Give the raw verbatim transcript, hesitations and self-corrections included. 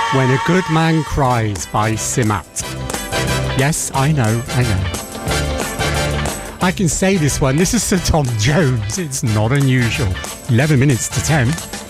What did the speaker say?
When a Good Man Cries by Simat. Yes, I know, I know. I can say this one. This is Sir Tom Jones. It's not unusual. eleven minutes to ten.